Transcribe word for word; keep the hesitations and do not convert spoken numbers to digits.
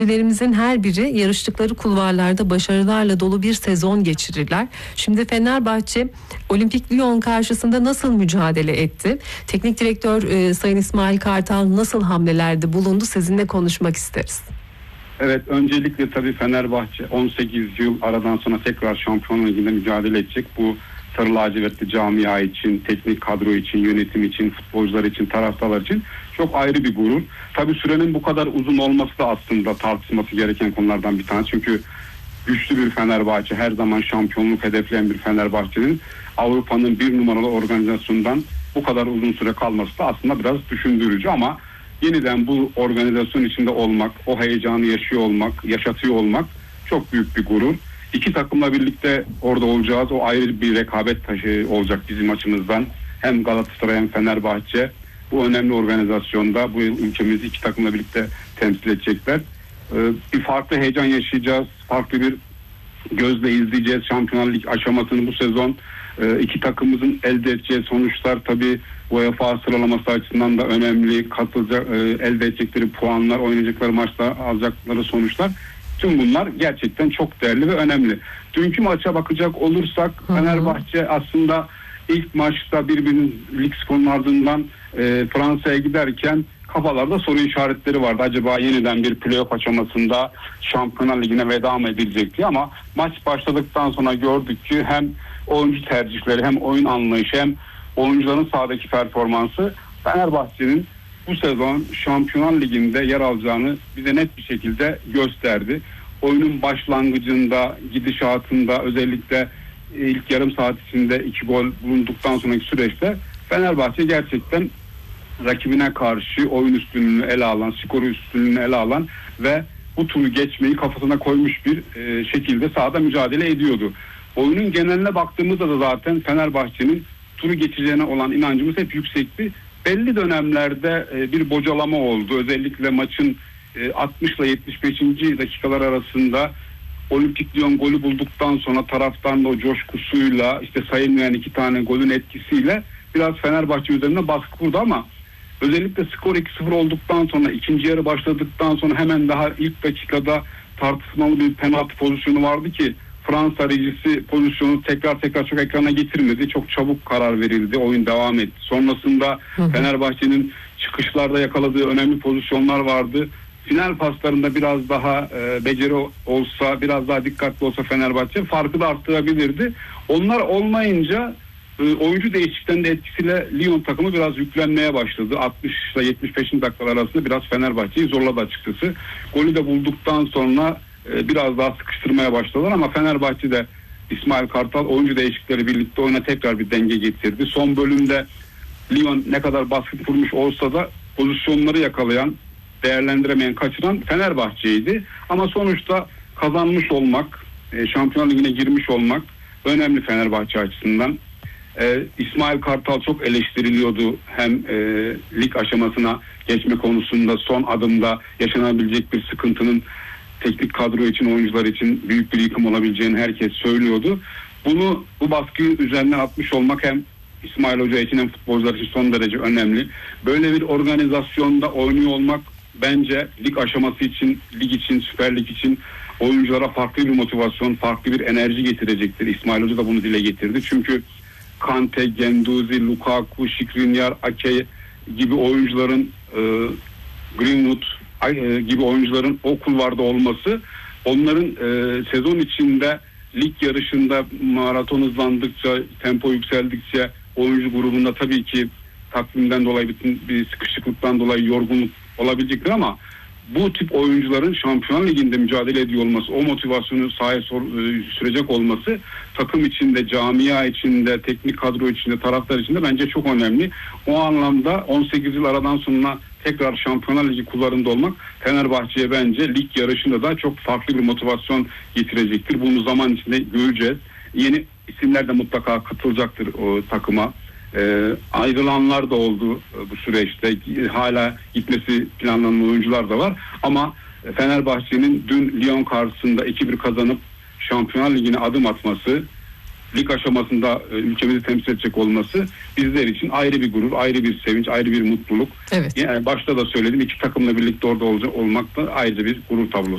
Lerimizin her biri yarıştıkları kulvarlarda başarılarla dolu bir sezon geçirirler. Şimdi Fenerbahçe Olimpik Lyon karşısında nasıl mücadele etti? Teknik direktör e, Sayın İsmail Kartal nasıl hamlelerde bulundu? Sizinle konuşmak isteriz. Evet, öncelikle tabii Fenerbahçe on sekiz yıl aradan sonra tekrar Şampiyonlar Ligi'nde mücadele edecek. Bu sarı lacivertli camia için, teknik kadro için, yönetim için, futbolcular için, taraftarlar için çok ayrı bir gurur. Tabii sürenin bu kadar uzun olması da aslında tartışılması gereken konulardan bir tanesi. Çünkü güçlü bir Fenerbahçe, her zaman şampiyonluk hedefleyen bir Fenerbahçe'nin Avrupa'nın bir numaralı organizasyondan bu kadar uzun süre kalması da aslında biraz düşündürücü, ama yeniden bu organizasyon içinde olmak, o heyecanı yaşıyor olmak, yaşatıyor olmak çok büyük bir gurur. İki takımla birlikte orada olacağız. O ayrı bir rekabet taşı olacak bizim açımızdan. Hem Galatasaray hem Fenerbahçe bu önemli organizasyonda bu yıl ülkemizi iki takımla birlikte temsil edecekler. Ee, bir farklı heyecan yaşayacağız. Farklı bir gözle izleyeceğiz Şampiyonlar Ligi aşamasını bu sezon. Ee, iki takımımızın elde edeceği sonuçlar tabii UEFA sıralaması açısından da önemli. Katılacak, e, elde edecekleri puanlar, oynayacakları maçta alacakları sonuçlar. Tüm bunlar gerçekten çok değerli ve önemli. Dünkü maça bakacak olursak, hı hı. Fenerbahçe aslında ilk maçta birbirinin lig skorunun ardından e, Fransa'ya giderken kafalarda soru işaretleri vardı. Acaba yeniden bir playoff aşamasında Şampiyonlar Ligi'ne veda mı edilecekti, ama maç başladıktan sonra gördük ki hem oyuncu tercihleri, hem oyun anlayışı, hem oyuncuların sahadaki performansı Fenerbahçe'nin bu sezon Şampiyonlar Ligi'nde yer alacağını bize net bir şekilde gösterdi. Oyunun başlangıcında, gidişatında, özellikle ilk yarım saat içinde iki gol bulunduktan sonraki süreçte Fenerbahçe gerçekten rakibine karşı oyun üstünlüğünü ele alan, skoru üstünlüğünü ele alan ve bu turu geçmeyi kafasına koymuş bir e, şekilde sahada mücadele ediyordu. Oyunun geneline baktığımızda da zaten Fenerbahçe'nin turu geçeceğine olan inancımız hep yüksekti. Belli dönemlerde e, bir bocalama oldu. Özellikle maçın e, altmış ile yetmiş beşinci dakikalar arasında Olimpik Lyon golü bulduktan sonra taraftarın o coşkusuyla, işte sayılmayan iki tane golün etkisiyle biraz Fenerbahçe üzerine baskı kurdu, ama özellikle skor iki sıfır olduktan sonra, ikinci yarı başladıktan sonra hemen daha ilk dakikada tartışmalı bir penaltı pozisyonu vardı ki Fransa rejisi pozisyonu tekrar tekrar çok ekrana getirmedi. Çok çabuk karar verildi. Oyun devam etti. Sonrasında hı hı. Fenerbahçe'nin çıkışlarda yakaladığı önemli pozisyonlar vardı. Final paslarında biraz daha e, beceri olsa, biraz daha dikkatli olsa Fenerbahçe farkı da arttırabilirdi. Onlar olmayınca e, oyuncu değişikliklerinin etkisiyle Lyon takımı biraz yüklenmeye başladı. altmış ile yetmiş beşinci dakikalar arasında biraz Fenerbahçe'yi zorladı açıkçası. Golü de bulduktan sonra e, biraz daha sıkıştırmaya başladılar, ama Fenerbahçe de İsmail Kartal oyuncu değişiklikleri birlikte oyuna tekrar bir denge getirdi. Son bölümde Lyon ne kadar baskı kurmuş olsa da pozisyonları yakalayan, değerlendiremeyen, kaçıran Fenerbahçe'ydi. Ama sonuçta kazanmış olmak, e, Şampiyonlar Ligi'ne girmiş olmak önemli Fenerbahçe açısından. E, İsmail Kartal çok eleştiriliyordu. Hem e, lig aşamasına geçme konusunda son adımda yaşanabilecek bir sıkıntının teknik kadro için, oyuncular için büyük bir yıkım olabileceğini herkes söylüyordu. Bunu, bu baskıyı üzerinden atmış olmak hem İsmail Hoca için hem futbolcular için son derece önemli. Böyle bir organizasyonda oynuyor olmak bence lig aşaması için, lig için, Süper Lig için oyunculara farklı bir motivasyon, farklı bir enerji getirecektir. İsmail Hoca da bunu dile getirdi. Çünkü Kante, Genduzi, Lukaku, Skriniar, Ake gibi oyuncuların, e, Greenwood e, gibi oyuncuların o kulvarda olması, onların e, sezon içinde lig yarışında maraton hızlandıkça, tempo yükseldikçe oyuncu grubunda tabii ki takvimden dolayı, bütün bir sıkışıklıktan dolayı yorgunluk olabilecektir, ama bu tip oyuncuların Şampiyonlar Ligi'nde mücadele ediyor olması, o motivasyonu sahaya sürecek olması takım içinde, camia içinde, teknik kadro içinde, taraftar içinde bence çok önemli. O anlamda on sekiz yıl aradan sonra tekrar Şampiyonlar Ligi kulvarında olmak Fenerbahçe'ye bence lig yarışında da çok farklı bir motivasyon getirecektir. Bunu zaman içinde göreceğiz. Yeni isimler de mutlaka katılacaktır o takıma. E, ayrılanlar da oldu bu süreçte. Hala gitmesi planlanan oyuncular da var. Ama Fenerbahçe'nin dün Lyon karşısında iki bir kazanıp Şampiyonlar Ligi'ne adım atması, lig aşamasında ülkemizi temsil edecek olması bizler için ayrı bir gurur, ayrı bir sevinç, ayrı bir mutluluk. Evet. Yani başta da söyledim, iki takımla birlikte orada olacak olmak da ayrıca bir gurur tablosu.